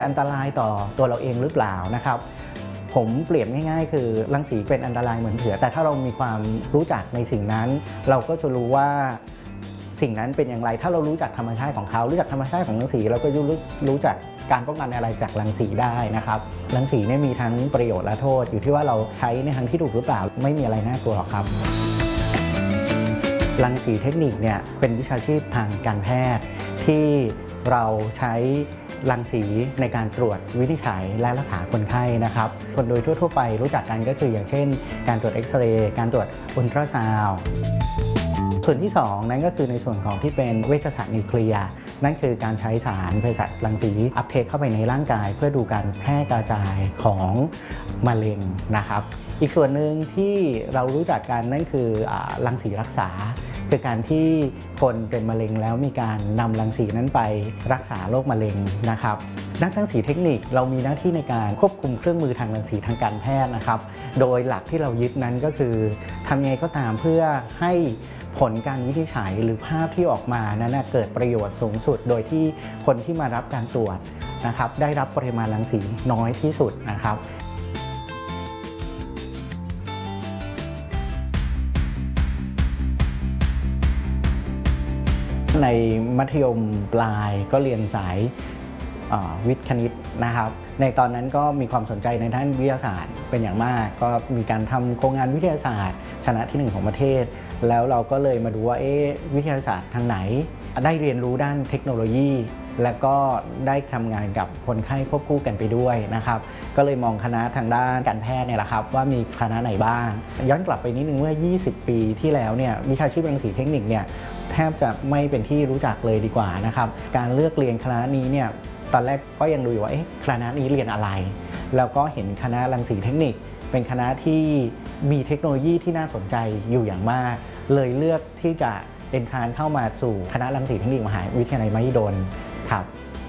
อันตรายต่อตัวเราเองหรือเปล่านะครับผมเปรียบง่ายๆคือรังสีเป็นอันตรายเหมือนเสือแต่ถ้าเรามีความรู้จักในสิ่งนั้นเราก็จะรู้ว่าสิ่งนั้นเป็นอย่างไรถ้าเรารู้จักธรรมชาติของเขารู้จักธรรมชาติของรังสีเราก็รู้จักการป้องกันอะไรจากรังสีได้นะครับรังสีเนี่ยมีทั้งประโยชน์และโทษอยู่ที่ว่าเราใช้ในทางที่ถูกหรือเปล่าไม่มีอะไรน่ากลัวหรอกครับรังสีเทคนิคเนี่ยเป็นวิชาชีพทางการแพทย์ที่เราใช้รังสีในการตรวจวินิจฉัยและรักษาคนไข้นะครับคนโดยทั่วไปรู้จักกันก็คืออย่างเช่นการตรวจเอ็กซเรย์การตรวจอุลตราซาวด์ส่วนที่2นั้นก็คือในส่วนของที่เป็นเวชศาสตร์นิวเคลียร์นั่นคือการใช้สารเภสัชรังสีอัพเทคเข้าไปในร่างกายเพื่อดูการแพร่กระจายของมะเร็งนะครับอีกส่วนหนึ่งที่เรารู้จักกันนั่นคือรังสีรักษาคือการที่คนเป็นมะเร็งแล้วมีการนำรังสีนั้นไปรักษาโรคมะเร็งนะครับนักรังสีเทคนิคเรามีหน้าที่ในการควบคุมเครื่องมือทางรังสีทางการแพทย์นะครับโดยหลักที่เรายึดนั้นก็คือทำยังไงก็ตามเพื่อให้ผลการวินิจฉัยหรือภาพที่ออกมานั้นเกิดประโยชน์สูงสุดโดยที่คนที่มารับการตรวจนะครับได้รับปริมาณรังสีน้อยที่สุดนะครับในมัธยมปลายก็เรียนสายวิทย์คณิตนะครับในตอนนั้นก็มีความสนใจในด้านวิทยาศาสตร์เป็นอย่างมากก็มีการทำโครงงานวิทยาศาสตร์ชนะที่1ของประเทศแล้วเราก็เลยมาดูว่าวิทยาศาสตร์ทางไหนได้เรียนรู้ด้านเทคโนโลยีและก็ได้ทำงานกับคนไข้ควบคู่กันไปด้วยนะครับก็เลยมองคณะทางด้านการแพทย์เนี่ยแหละครับว่ามีคณะไหนบ้างย้อนกลับไปนิดนึงเมื่อ20 ปีที่แล้วเนี่ยวิชาชีพรังสีเทคนิคเนี่ยแทบจะไม่เป็นที่รู้จักเลยดีกว่านะครับการเลือกเรียนคณะนี้เนี่ยตอนแรกก็ยังดูอยู่ว่าคณะนี้เรียนอะไรแล้วก็เห็นคณะรังสีเทคนิคเป็นคณะที่มีเทคโนโลยีที่น่าสนใจอยู่อย่างมากเลยเลือกที่จะเอนทรานเข้ามาสู่คณะรังสีเทคนิคมหาวิทยาลัยมหิดลครับ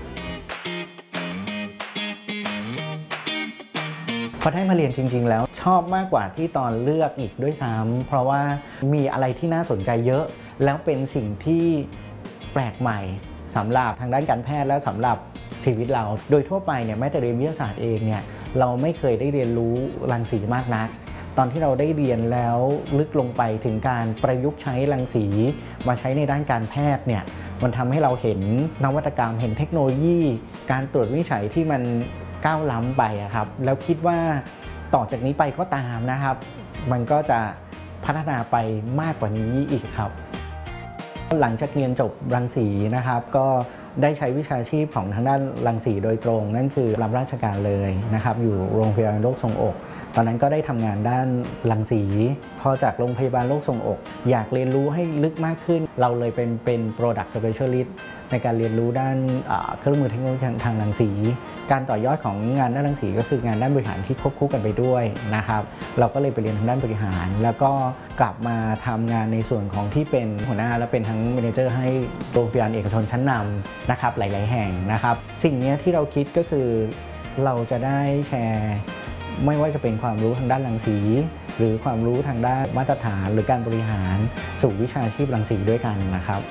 พอได้มาเรียนจริงๆแล้วชอบมากกว่าที่ตอนเลือกอีกด้วยซ้ำเพราะว่ามีอะไรที่น่าสนใจเยอะแล้วเป็นสิ่งที่แปลกใหม่สำหรับทางด้านการแพทย์และสำหรับชีวิตเราโดยทั่วไปเนี่ยแม้แต่เรียนวิทยาศาสตร์เองเนี่ยเราไม่เคยได้เรียนรู้รังสีมากนักตอนที่เราได้เรียนแล้วลึกลงไปถึงการประยุกต์ใช้รังสีมาใช้ในด้านการแพทย์เนี่ยมันทำให้เราเห็นนวัตกรรมเห็นเทคโนโลยีการตรวจวินิจฉัยที่มันก้าวล้ำไปครับแล้วคิดว่าต่อจากนี้ไปก็ตามนะครับมันก็จะพัฒนาไปมากกว่านี้อีกครับหลังจากเรียนจบรังสีนะครับก็ได้ใช้วิชาชีพของทางด้านรังสีโดยตรงนั่นคือรับราชการเลยนะครับอยู่โรงพยาบาลโรคทรวงอกตอนนั้นก็ได้ทำงานด้านรังสีพอจากโรงพยาบาลโรคทรวงอกอยากเรียนรู้ให้ลึกมากขึ้นเราเลยเป็น Product Specialist ในการเรียนรู้ด้านเครื่องมือเทคโนโลยีทางรังสีการต่อยอดของงานด้านรังสีก็คืองานด้านบริหารที่ควบคู่กันไปด้วยนะครับเราก็เลยไปเรียนทางด้านบริหารแล้วก็กลับมาทำงานในส่วนของที่เป็นหัวหน้าและเป็นทั้งเมเนเจอร์ให้โรงพยาบาลเอกชนชั้นนำนะครับหลายๆแห่งนะครับสิ่งนี้ที่เราคิดก็คือเราจะได้แชร์ไม่ว่าจะเป็นความรู้ทางด้านรังสีหรือความรู้ทางด้านมาตรฐานหรือการบริหารสู่วิชาชีพรังสีด้วยกันนะครับ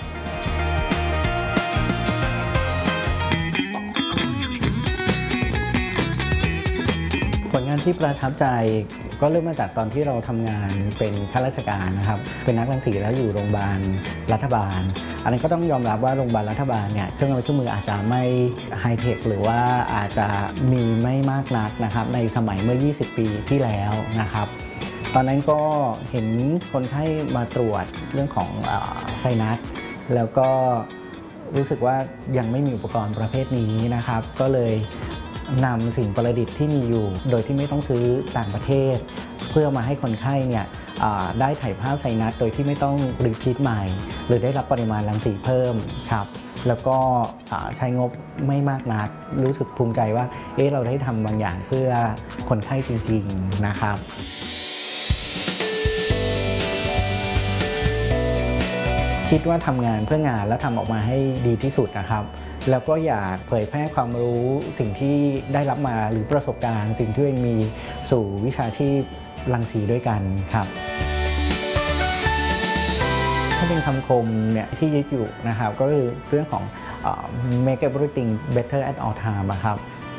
ผลงานที่ประทับใจก็เริ่มมาจากตอนที่เราทำงานเป็นข้าราชการนะครับเป็นนักรังสีแล้วอยู่โรงพยาบาลรัฐบาลอันนั้นก็ต้องยอมรับว่าโรงพยาบาลรัฐบาลเนี่ยเครื่องมืออาจจะไม่ไฮเทคหรือว่าอาจจะมีไม่มากนักนะครับในสมัยเมื่อ20 ปีที่แล้วนะครับตอนนั้นก็เห็นคนไข้มาตรวจเรื่องของไซนัสแล้วก็รู้สึกว่ายังไม่มีอุปกรณ์ประเภทนี้นะครับก็เลยนำสิ่งประดิษฐ์ที่มีอยู่โดยที่ไม่ต้องซื้อต่างประเทศเพื่อมาให้คนไข้เนี่ยได้ถ่ายภาพไซนัสโดยที่ไม่ต้องรีพีทใหม่หรือได้รับปริมาณรังสีเพิ่มครับแล้วก็ใช้งบไม่มากนักรู้สึกภูมิใจว่าเราได้ทำบางอย่างเพื่อคนไข้จริงๆนะครับคิดว่าทำงานเพื่องานแล้วทำออกมาให้ดีที่สุดนะครับแล้วก็อยากเผยแพร่ความรู้สิ่งที่ได้รับมาหรือประสบการณ์สิ่งที่มีสู่วิชาชีพรังสีด้วยกันครับถ้าเป็นคำคมเนี่ยที่ยึดอยู่นะครับก็คือเรื่องของmake everything better at all time ครับ